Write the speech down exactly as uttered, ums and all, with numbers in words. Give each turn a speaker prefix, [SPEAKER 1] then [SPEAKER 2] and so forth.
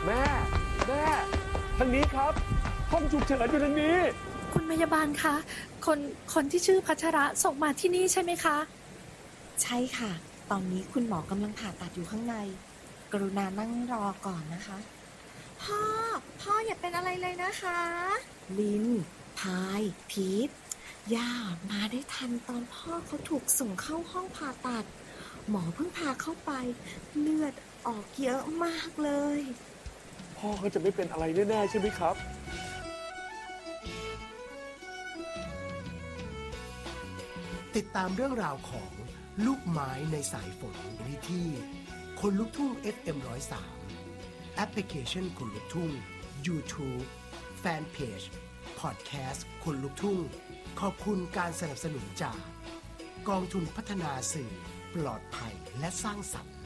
[SPEAKER 1] แม่แม่ทางนี้ครับห้องฉุกเฉินอยู่ทางนี้
[SPEAKER 2] คุณพยาบาลคะคนคนที่ชื่อพัชระส่งมาที่นี่ใช่ไหมคะ
[SPEAKER 3] ใช่ค่ะตอนนี้คุณหมอกำลังผ่าตัดอยู่ข้างในกรุณานั่งรอก่อนนะคะพ่อพ่ออย่าเป็นอะไรเลยนะคะลินพายพีทย่ามาได้ทันตอนพ่อเขาถูกส่งเข้าห้องผ่าตัดหมอเพิ่งพาเข้าไปเลือดออกเยอะมากเลย
[SPEAKER 1] พ่อเขาจะไม่เป็นอะไรแน่ๆใช่ไหมครับ
[SPEAKER 4] ติดตามเรื่องราวของลูกไม้ในสายฝนได้ที่คนลุกทุ่ง เอฟ เอ็ม หนึ่งศูนย์สาม แอปพลิเคชันคนลุกทุ่ง YouTube แฟนเพจ พอดแคสต์คนลุกทุ่งขอบคุณการสนับสนุนจากกองทุนพัฒนาสื่อปลอดภัยและสร้างสรรค์